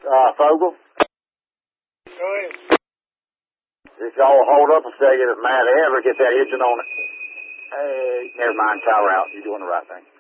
Fogel? Go ahead. Just y'all hold up a second if Matt ever gets that engine on it. Hey, never mind, power out. You're doing the right thing.